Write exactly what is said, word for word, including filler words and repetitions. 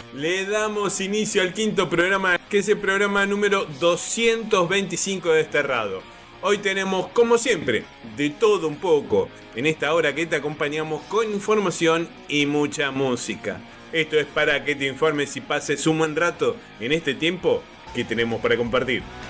Le damos inicio al quinto programa, que es el programa número doscientos veinticinco de Desterrado. Hoy tenemos, como siempre, de todo un poco, en esta hora que te acompañamos con información y mucha música. Esto es para que te informes y pases un buen rato en este tiempo que tenemos para compartir.